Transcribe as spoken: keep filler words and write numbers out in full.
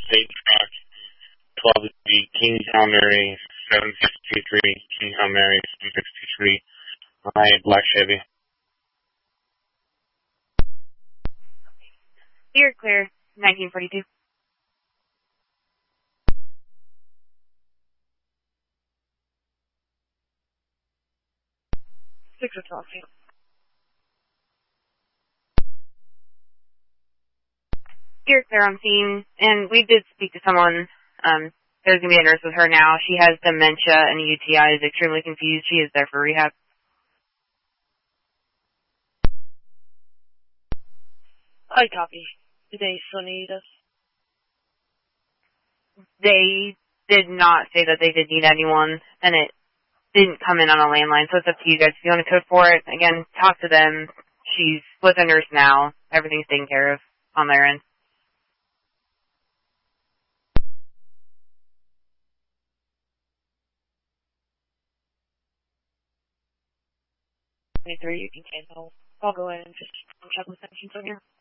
state track twelve B, King Hail Mary, seven six two three, King Hail Mary, seven six two three, my black Chevy. You're clear, nineteen forty-two. six or twelve. You're clear on scene, and we did speak to someone. Um, there's going to be a nurse with her now. She has dementia and a U T I, is extremely confused. She is there for rehab. I copy. Do they still need us? They did not say that they did need anyone, and it didn't come in on a landline, so it's up to you guys. If you want to code for it, again, talk to them. She's with a nurse now. Everything's taken care of on their end. twenty-three, you can cancel. I'll go in and just check with sanctions on here.